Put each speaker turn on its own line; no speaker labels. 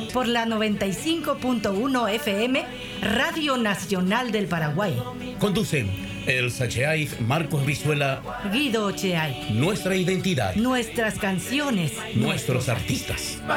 por la 95.1 FM, Radio Nacional del Paraguay.
Conducen Elsa Cheay, Marcos Vizuela,
Guido Cheay.
nuestra identidad,
Nuestras canciones,
nuestros artistas.